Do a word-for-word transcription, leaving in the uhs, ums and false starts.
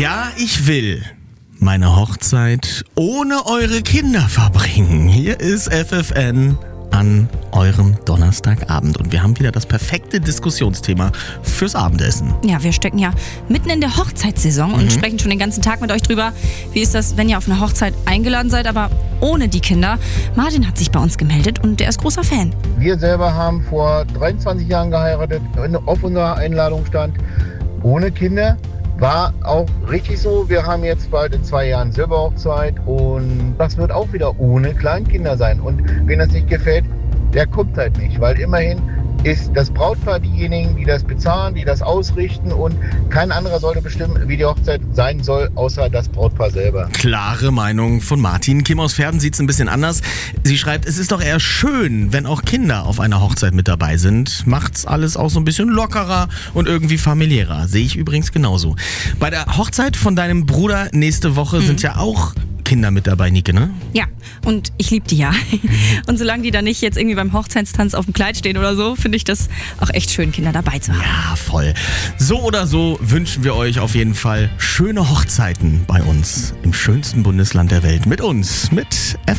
Ja, ich will meine Hochzeit ohne eure Kinder verbringen. Hier ist F F N an eurem Donnerstagabend. Und wir haben wieder das perfekte Diskussionsthema fürs Abendessen. Ja, wir stecken ja mitten in der Hochzeitssaison und Mhm. sprechen schon den ganzen Tag mit euch drüber. Wie ist das, wenn ihr auf eine Hochzeit eingeladen seid, aber ohne die Kinder? Martin hat sich bei uns gemeldet und der ist großer Fan. Wir selber haben vor dreiundzwanzig Jahren geheiratet, auf unserer Einladung stand ohne Kinder. War auch richtig so. Wir haben jetzt bald in zwei Jahren Silberhochzeit und das wird auch wieder ohne Kleinkinder sein. Und wenn das nicht gefällt, der kommt halt nicht, weil immerhin ist das Brautpaar diejenigen, die das bezahlen, die das ausrichten und kein anderer sollte bestimmen, wie die Hochzeit sein soll, außer das Brautpaar selber. Klare Meinung von Martin. Kim aus Verden sieht es ein bisschen anders. Sie schreibt, es ist doch eher schön, wenn auch Kinder auf einer Hochzeit mit dabei sind. Macht's alles auch so ein bisschen lockerer und irgendwie familiärer. Sehe ich übrigens genauso. Bei der Hochzeit von deinem Bruder nächste Woche mhm. sind ja auch Kinder mit dabei, Nike, ne? Ja, und ich liebe die ja. Und solange die da nicht jetzt irgendwie beim Hochzeitstanz auf dem Kleid stehen oder so, finde ich das auch echt schön, Kinder dabei zu haben. Ja, voll. So oder so wünschen wir euch auf jeden Fall schöne Hochzeiten bei uns im schönsten Bundesland der Welt. Mit uns, mit F